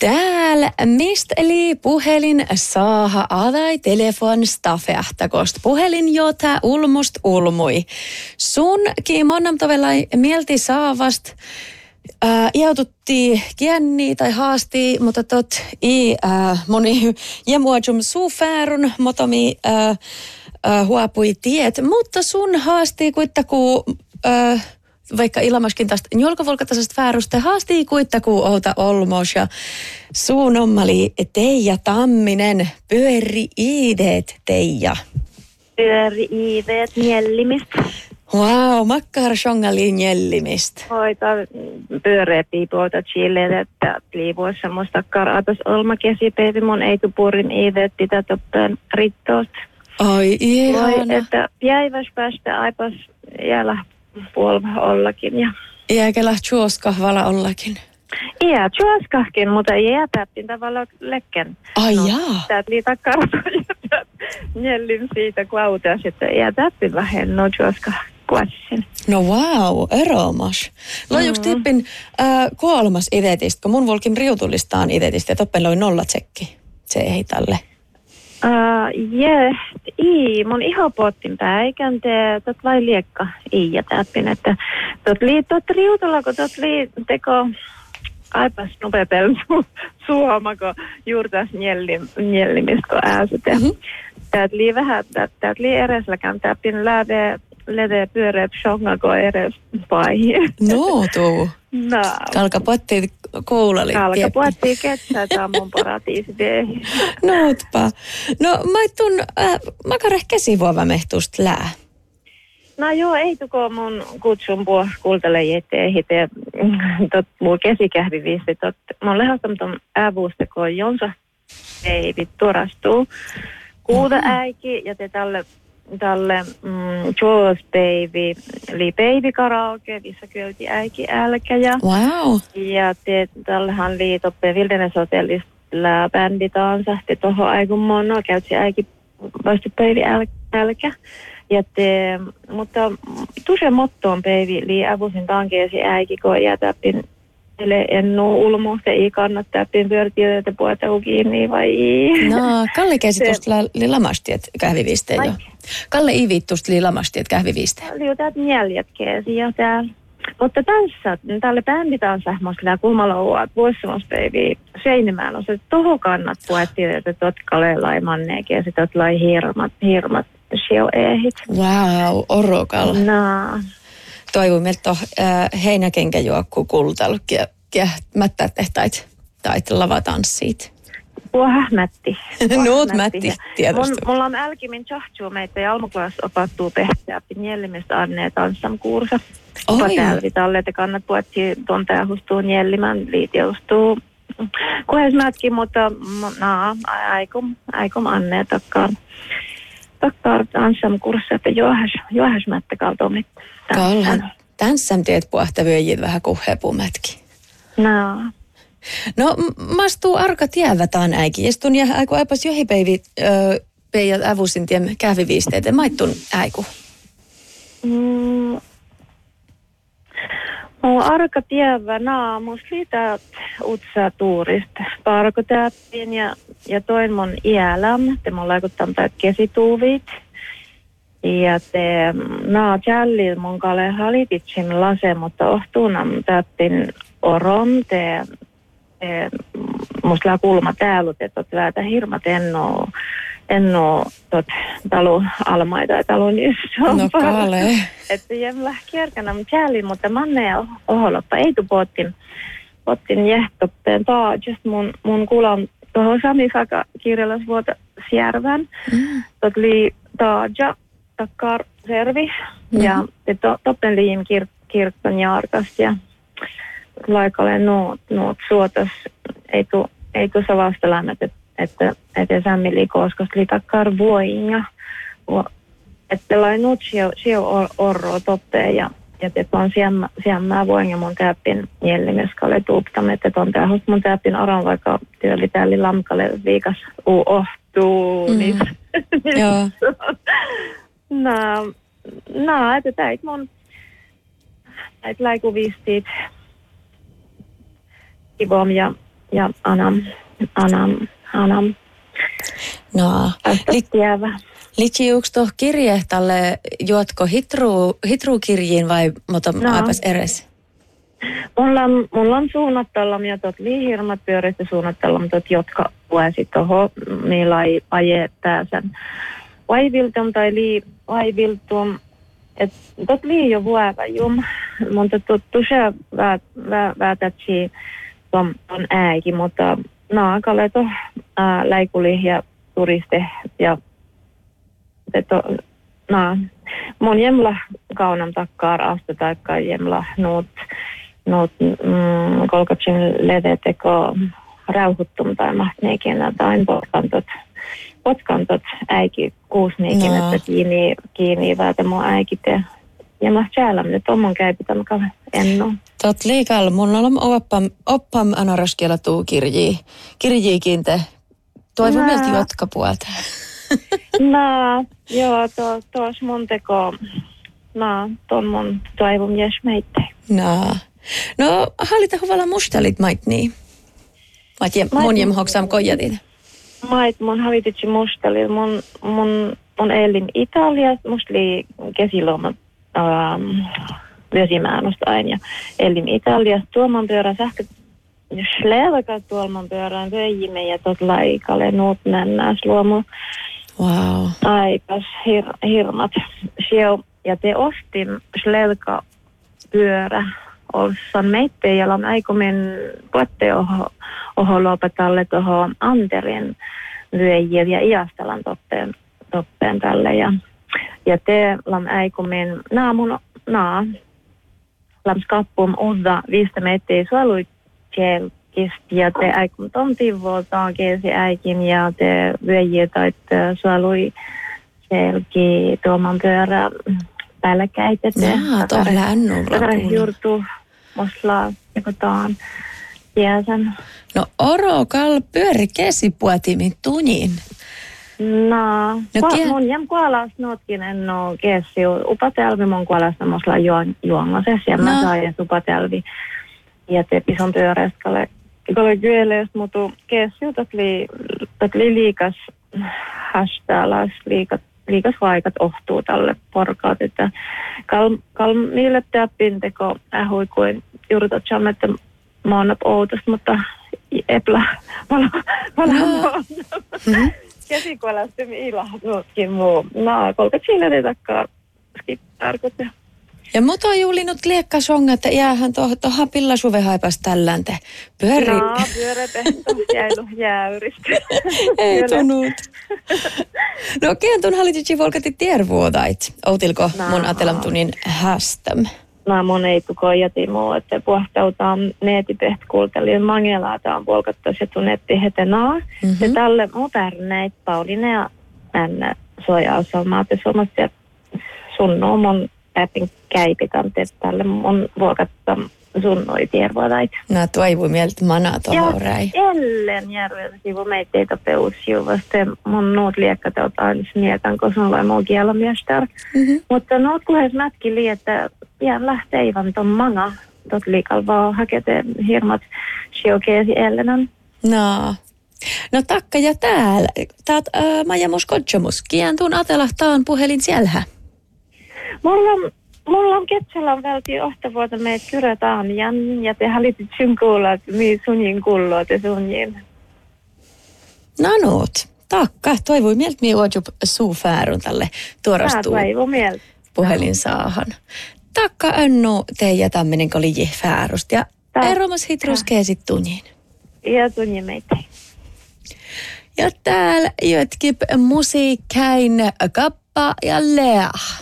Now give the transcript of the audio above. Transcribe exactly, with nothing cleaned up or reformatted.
Täällä mistä eli puhelin saaha avai telefon stafehtakost. Puhelin jota ulmust ulmui. Sunkin monnam tovelai mielti saavast äh, iaututti kienni tai haasti, mutta tot i äh, moni jemuajum suufaarun, motomi äh, äh, huopui tiet. Mutta sun haasti kuittaku... Äh, vaikka ilmaskin tästä njolkavolkatasesta väärusta haastii kuittakuu outa olmos ja suun ommali Teija Tamminen, pyöri iideet Teija. Pyöri iideet njellimistä. Wow, makkar shongali njellimistä. Hoita pyöreä piipuota chilleet, että liivua semmoista karatas olmakesipäivi mun eitupurin iideet pitää toppeen rittoosta. Oi, ihana. Voi, että päiväs päästä aipas jäällä puolva ollakin. Ja iäkelä chuoskahvala ollakin. Iä chuoskahkin, mutta iä täppin tavallaan lekken. Ai no, jaa. Täät liitä kartoja. Njellin siitä klautas, että iä täppin vähän no chuoskahkuassin. No wow, eromas. Lojuks mm. tippin äh, kolmas idetistä, kun mun volkin riutullistaan idetistä ja toppen loi nolla tsekki. Se ei tälle. Uh, yeah, i, mun ihan pottin päikän te tot vai liekka i ja täppin, että tot lii tot riutulla, kun tot lii teko aipas nopeatel su, suomako juurtas njellim, njellimisko ääsyt. Mm-hmm. Täät lii vähän, täät lii eresläkään täppin läve, lede pyöreä pshongako eres paihi. No tuu. No. Kalkapotti koulali. Kalkapotti ketsää, tämä on mun paratiisi tehi. Nootpa. No maitun äh, makareh kesivuova mehtuust lää. No joo, ei tuko mun kutsun puo kuultele jeteihin. Tot muu kesikähvi viisi. Tot mun lehostam ton äävuusta, kun jonsa ei tuorastuu. Kuuda äiki ja te tälle tälle mm, Jaws Baby, eli Baby Karaoke, missä kyölti äiki älkä ja wow. Ja te tällähän liitoppe Wilderness Hotellista bänditansa, te tohon aikun mono, käytsi äiki vasta Baby älkä. Ja te, mutta tuse mottoon Baby, lii avusin tankeesi äiki, kun jätäppin Ele ennu ulmuusta ei kannattaa pyörtiä, että puhutaan kiinni vai ei. No, Kalle käsi tuosta li lamasti, että kähviviisteen jo. Kalle ei viittusta li lamasti, että kähviviisteen. Oli jo täältä njäljet käsi jo täällä. Mutta tässä, tälle bänditään sähmästä kulmaloua, että vuosimuspeivi Seinimään on se, että toho kannat puhuttiin, että tot Kalle lai manneekin ja sitten tot lai hirmat, hirmat sio ehit. Wow, orokalla. No. Toivon meiltä on äh, heinäkenkäjuokku kultalukki ja, ja mättää tehtäit tai lavatanssiit. Puha mätti. Nuut mätti, tietysti. Mulla on älkimin tjohtsuu meitä ja almuklaas opattuu pehtää njellimistä annee tanssam kuursa. Opa tälvi talle, että kannat puhuttiin tuon tähustuu njellimän liitjoustuu. Kuhes mätki, mutta naa, aikum, aikum annee takkaan. Takkaan tanssam kuursa, että johas, johas mättä kaltomit. Kalhan. Tänssam teet puhtavyöjit vähän kuhepumätki. No. No, mastuu arka tiävätään äikin. Jestun ja aiku aipas johipäivit peijat avusin tiem kähviviisteet. Ja maittun äiku. Mm. Mulla arka tievä naamus liität utsaa tuurista. Parko täppiin ja, ja toin mun iäläm. Te mun laikuttam tää kesituuvit. Ja te naa tjälli mun kalle halititsin lase, mutta ohtuunam täppin orom. Te, te musta lää kulma täällä, että tot väätä hirmat ennoo, ennoo tot talu almai tai talun jyssä. No kale. Että jämlä kierkänä tjälli, mutta manne oholoppa ei tu pottin, pottin jehtoppeen taajast mun, mun kulan tuohon Sami Saka kirjallas vuota Sjärvän. Mm. Tot lii taaja. Takkar servi mm-hmm. ja to, toppen liin kir, kirkon jarkast ja laikalle nuut, nuut suotas ei tu, ei tu savasta lämmet, että että että sämmi liikoskos li takkar vuoinga että lai nuut sio, sio orro toppeen ja ja te on siemmä, siemmää vuoinga mun täppin jellimeskalle tuuptamme, että on tähust mun täppin oran vaikka työli täällä lamkalle viikas uu ohtuu mm-hmm. niin joo. No, no, että täit mun näitä laikuvistiit kivom ja ja anam, anam, anam. No, Li- liittyykö tuohon kirjehtalle, juotko hitru, hitrukirjiin vai mutta no. aipas eres? Mulla on, mulla on suunnattelua ja tot liihirmat pyörissä suunnattelua, jotka vuosi tuohon, millä ei aje pääsen. Vaiviltum tai lii, vaiviltum, että tot lii jo vuovajum, mutta tot tuossa väätätsi ton äikin, mutta naakalle to läikuli ja turiste ja to, na, mun jemla kaunam takkaar asta taikka jemla nuut nuut mm, kolkatsin leveteko rauhuttum tai mahtneekin tai potkantot potkantot äiki kuusneekin, no. Että kiinni kiinni väätä mun äikite ja mä täällä nyt oman käypitän kalle ennu. Tot liikalla mulla on oppam oppam anaraskiela tuu kirjii kirjiikin te toivon no. Mieltä jotka puolta. No, joo, to, tuos mun teko, no, ton mun toivon jes meitte. No, no, hallita huvalla mustalit mait niin? Mait jem, mun jem hoksam kojatit. Mait mun hallititsi mustalit, mun, mun, mun elin Italiassa, musta oli kesiloma ähm, vesimäännöstä aina, ja elin Italiassa tuoman pyörän sähkö, Slevaka tuolman pyörän vöjimme ja tot laikalle nuut nännäs luomu. Wow. Aikas hir, hirmat. Siel, ja te ostin Slevaka pyörä. Olsan meitte ja on aikomin puette oho, oho lopetalle tuohon Anterin vyöjiä ja Iastalan toppeen, toppeen tälle. Ja, ja te lam aikomin naamun naa. Lam skappum udda viistä meitteä suoluit Kjelkistä ja te aikun tontivuoltaan kielsi äikin ja te vyöjiä tai suolui selki tuoman pyörä päällä käytetty. Jaa, tuolla ännulla. Tätä juurtuu muslaa jokotaan jäsen. No oro kal pyöri kesipuotimin tunin. No, no Kua, mun jäm kuolas notkin en oo kesi. Upatelvi mun kuolasta muslaa juon, juongosessa ja no. Mä saan upatelvi. Ja te pison pyöräskalle. Kalle kyelees, mutta kesju tatli tatli liikas hashtalas liikas liikas vaikat ohtuu tälle porkaat, että kal kal niille täppin teko ähui kuin juuri totsam, että mä oon outosta, mutta eplä vala vala mm-hmm. Käsikuolasti ilahdutkin muu. No, kolkat sillä ne takkaa skipparkut ja Ja mut on juulinut liekkasonga, että jäähän tuohon toha pillasuve-haipas tällänte. Pyöri... No, pyöräpehto jäilu jäyristä. Ei tunut. No, kentun hallitsi volkati tiervuodait. Outilko no. Mun atelamtunin hästäm? No, mun ei tukojati muu, että puhtautaan neetipeht kultelien mangelaataan volkattas ja tunnetti hetenaa. Mm-hmm. Se tälle moderneit Pauline ja änne suojausomaa, että suomassa sunnuu mun päpin käipitän tälle mun vuokatta sunnoi tiervuodait. No toivon mieltä manaa tohon räi. Ja ellen järvellä sivu meitä ei topeussiu, vasta mun nuut liekkatauta olisi miekan, kun sun lai muu kielä miestär. Mm-hmm. Mutta nuut kuhes mätki li, että pian lähtee ivan ton manga, tot liikal vaan hakete hirmat siokeesi ellenan. No. No takka ja täällä. Taat äh, majamus kotsomus. Kientun atelahtaan puhelin siellähän. Mulla on, mulla on Ketsällä välti ohtavuota meitä kyrätään Jan ja te hallitit sun kuulla, että mii sunjin kuulua te sunjin. No noot, takka. Toivoi mieltä mii ojup suufaarun tälle tuorastuu puhelin saahan. Takka önnu teijä tämmönen koliji fäärusta ja eromas hitrus keesit tunjiin. Ja tunji meitä. Ja täällä jotkip musiikkäin kappa ja lea.